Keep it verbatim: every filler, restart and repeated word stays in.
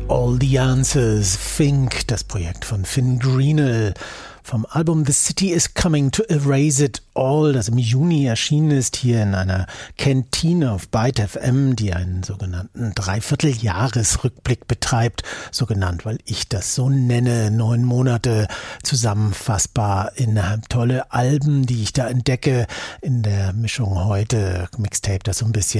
All the Answers, Think, das Projekt von Finn Greenell. Vom Album The City is Coming to Erase It All, das im Juni erschienen ist, hier in einer Kantine auf Byte F M, die einen sogenannten Dreivierteljahresrückblick betreibt, so genannt, weil ich das so nenne, neun Monate zusammenfassbar in tolle Alben, die ich da entdecke, in der Mischung heute, Mixtape, das so ein bisschen